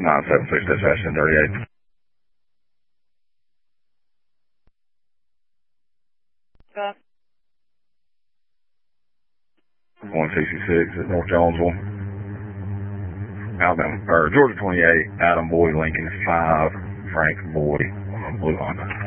976 dispatch 1038. 166 at North Jonesville. Alabama, or Georgia 28, Adam Boyd, Lincoln 5, Frank Boyd, Blue Honda.